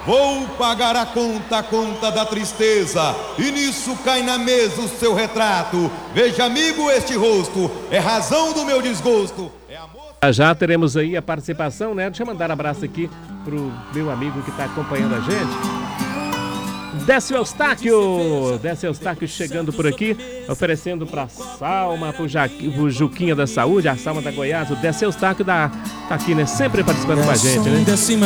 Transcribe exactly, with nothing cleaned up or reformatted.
Vou pagar a conta, a conta da tristeza, e nisso cai na mesa o seu retrato. Veja, amigo, este rosto, é razão do meu desgosto. É amor... Já teremos aí a participação, né? Deixa eu mandar um abraço aqui pro meu amigo que está acompanhando a gente. Décio Eustáquio, Décio Eustáquio chegando por aqui, oferecendo para Salma, pro, ja, pro Juquinha da Saúde, a Salma da Goiás, o Décio Eustáquio da, tá aqui, né? Sempre participando com a gente, né?